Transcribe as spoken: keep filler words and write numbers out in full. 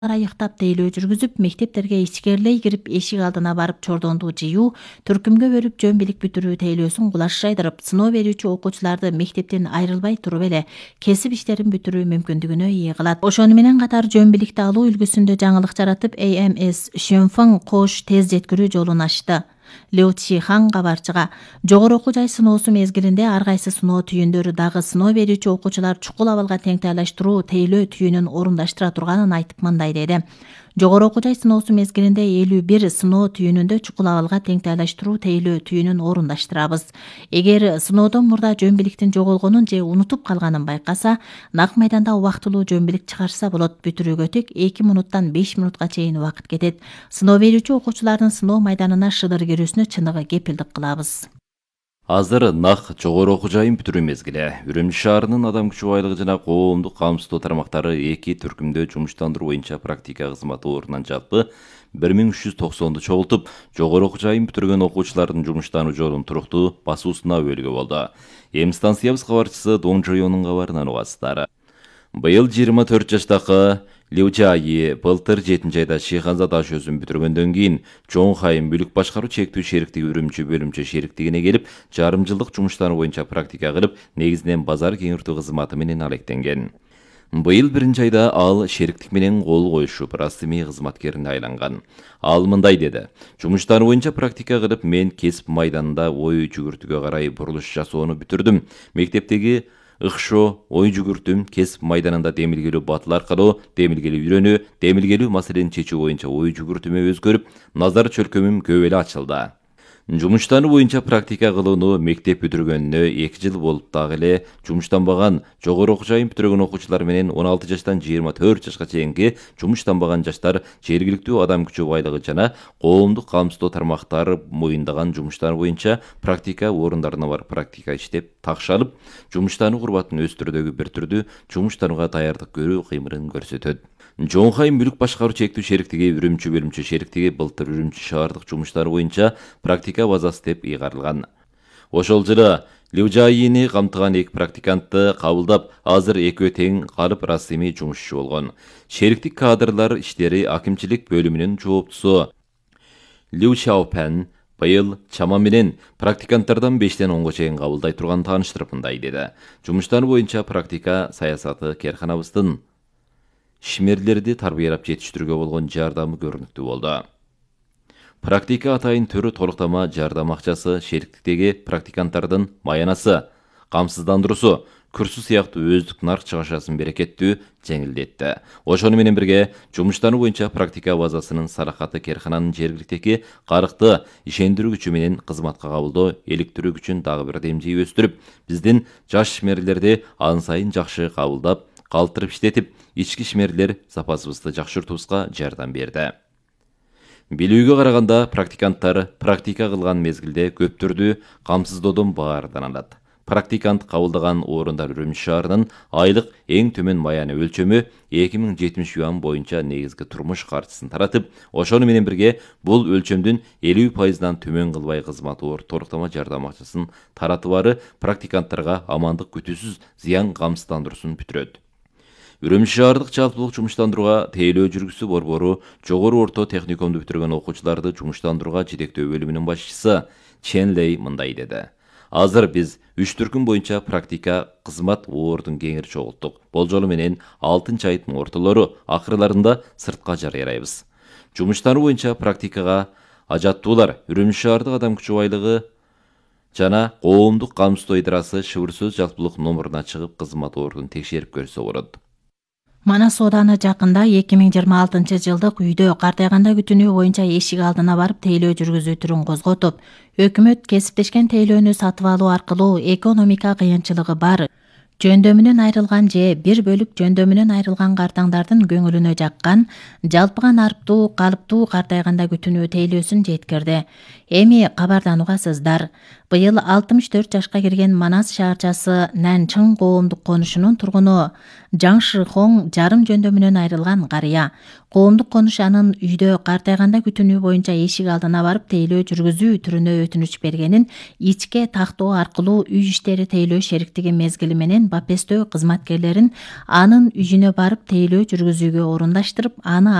айыктап тейлөө жүргүзүп, мектептерге ичкерлей кирип эшик алдына барып чордонду жыюу, түркүмгө бөлүп жөн билик бүтүрүү тейлөөсүн кулаш жайдырып, сыноо берүүчү окуучуларды мектептен айрылбай туруп эле кесип иштерин бүтүрүү мүмкүндүгүнө ээ кылат. Ошону менен катар жөн биликти алуу үлгүсүндө жаңылык жаратып, A M S Шөнфаң кош тез жеткирүү жолун ачты. Лю Чихан кабарчыга жогору окуу жай сыноосу мезгилинде ар кайсы сыноо түйүндөрү дагы сыноо берүүчү окуучулар чукул абалга теңтайлаштыруу тейлөө түйүнүн орундаштыра турганын айтып мындай деди. Жогору окуу жай сыноосу мезгилинде элүү бир сыноо түйүнүндө чукул абалга теңтайлаштыруу тейлөө түйүнүн орундаштырабыз. Эгер сыноодон мурда жөн биликтин жоголгонун же унутуп калганын байкаса, нак майданда убактылуу жөн билик чыгарса болот. Бүтүрүүгө тек эки минуттан беш минутка чейин убакыт кетет. Сыноо берүүчү окуучулардын сыноо майданына шыдыр кирүүсүнө чыныгы кепилдик кылабыз. Азыр нак жогору окуу жайын бүтүрүү мезгили. Үрүмчү шаарынын адам күчү байлыгы жана коомдук камсыздоо тармактары эки түркүмдө жумуштандыруу боюнча практика кызматы ордунан жалпы бир миң үч жүз токсонду чогултуп, жогору окуу жайын бүтүргөн окуучулардын жумуштануу жолун туруктуу басуусуна өбөлгө болду. Эми станциябыз кабарчысы Дон Жойонун кабарынан угасыздар. Быйыл жыйырма төрт жаштагы Лю Чайи былтыр жетинчи айда Шиханза таш өзүн бүтүргөндөн кийин Чоңхайым бүлүк башкаруу чектүү шериктиги үрүмчү бөлүмчө шериктигине келип, жарым жылдык жумуштануу боюнча практика кылып, негизинен базар кеңиртүү кызматы менен алектенген. Быйыл биринчи айда ал шериктик менен кол коюшуп, расмий кызматкерине айланган. Ал мындай деди: "Жумуштануу боюнча практика кылып, мен кесип майданында ой жүгүртүүгө карай бурулуш жасоону бүтүрдүм. Мектептеги ыкшоо, ой жүгүртүм, кесип майданында демилгелүү батыл аркылуу демилгелүү үйрөнүү, демилгелүү маселени чечүү боюнча ой жүгүртүмө өзгөрүп, назар чөлкөмүм көп эле ачылды. Жумуштануу боюнча практика кылууну мектеп бүтүргөнүнө эки жыл болуп дагы эле жумуштанбаган, жогору окуу жайын бүтүргөн окуучулар менен он алты жаштан жыйырма төрт жашка чейинки жумуштанбаган жаштар жергиликтүү адам күчү байлыгы жана коомдук камсыздоо тармактары моюндаган жумуштар боюнча практика орундарына барып практика иштеп, такшалып, жумуштануу курбатын өз түрдөгү бир түрдүү жумуштанууга даярдык көрүү кыймылын көрсөтөт. Чоңхайым бүлүк башкаруу чектүү шериктиги үрүмчү бөлүмчө шериктиги былтыр үрүмчү шаардык жумуштары боюнча практика базасы деп ыйгарылган. Ошол жылы Лю Чайини камтыган эки практикантты кабылдап, азыр экөө тең калып расмий жумушчу болгон. Шериктик кадрлар иштери акимчилик бөлүмүнүн жооптусу Лю Чаопен быйыл чама менен практиканттардан бештен онго чейин кабылдай турган тааныштырып мындай деди: "Жумуштануу боюнча практика саясаты керканабыздын ишмерлерди тарбиялап жетиштирүүгө болгон жардамы көрүнүктүү болду. Практика атайын түрү толуктама жардам акчасы, шериктиктеги практиканттардын маянасы, камсыздандыруусу, курсу сыяктуу өздүк нарк чыгашасын берекеттүү жеңилдетти. Ошону менен бирге жумуштануу боюнча практика базасынын саракаты керкананын жергиликтеги карыкты ишендирүү күчү менен кызматка кабылдоо иликтирүү күчүн дагы бир демжей өстүрүп, биздин жаш ишмерлерди ан сайын жакшы кабылдап, калтырып иштетип, ички ишмерлер запасыбызды жакшыртуубузга жардам берди. Билүүгө караганда, практиканттар практика кылган мезгилде көп түрдүү камсыздоодон баардан алат. Практикант кабылдаган орундар Үрүмчү шаарынын айлык эң төмөн маяны өлчөмү эки миң жетимиш юан боюнча негизги турмуш каржысын таратып, ошону менен бирге бул өлчөмдүн элүү пайызынан төмөн кылбай кызмат оор толуктама жардам акчасын таратыбары практиканттарга амандык күтүүсүз зыян камсыздандыруусун бүтүрөт. Үрүмчү шаардык жалпылык жумуштандырууга тейлөө жүргүзүү борбору жогору орто техникумду бүтүргөн окуучуларды жумуштандырууга жетектөө бөлүмүнүн башчысы Чен Лей мындай деди: "Азыр биз үч түркүм боюнча практика кызмат ордун кеңири чогулттук. Болжолу менен алтынчы айдын ортолору акырларында сыртка жарыялайбыз. Жумуштануу боюнча практикага ажаттуулар Үрүмчү шаардык адам күчү байлыгы жана коомдук камсыздоо ыйдарасы шыбыр сөз жалпылык номуруна чыгып кызмат ордун текшерип көрсө болот." Манас ооданы жакында эки миң жыйырма алтынчы жылдык үйдө картайганда күтүнүү боюнча эшик алдына барып тейлөө жүргүзүү түрүн козготуп, өкмөт кесиптешкен тейлөөнү сатып алуу аркылуу экономика кыйынчылыгы бар, жөндөмүнөн айрылган же бир бөлүк жөндөмүнөн айрылган картаңдардын көңүлүнө жаккан жалпыган арптуу, калыптуу картайганда күтүнүү тейлөөсүн жеткирди. Эми кабардан угасыздар. Быйыл алтымыш төрт жашка кирген Манас шаарчасы Нанчың коомдук конушунун тургуну Жаң Шихоң жарым жөндөмүнөн айрылган карыя. Коомдук конуш анын үйдө картайганда күтүнүү боюнча эшик алдына барып тейлөө жүргүзүү түрүнө өтүнүч бергенин, ичке тактоо аркылуу үй иштери тейлөө шериктиги мезгили менен Бапестөө кызматкерлерин анын үйүнө барып тейлөө жүргүзүүгө орундаштырып, аны